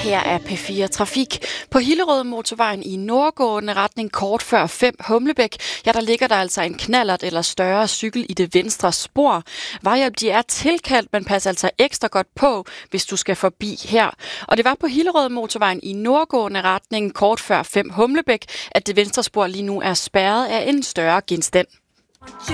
her er P4 Trafik. På Hillerød motorvejen i nordgående retning kort før 5 Humlebæk, der ligger der altså en knallert eller større cykel i det venstre spor. Vejhjælp, de er tilkaldt, men pas altså ekstra godt på, hvis du skal forbi her. Og det var på Hillerød motorvejen i nordgående retning kort før 5 Humlebæk, at det venstre spor lige nu er spærret af en større genstand.